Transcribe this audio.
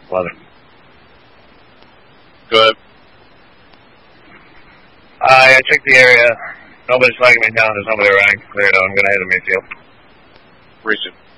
11. Go ahead. I checked the area. Nobody's flagging me down. There's nobody around. Cleared out. I'm going to head to Mayfield. Region.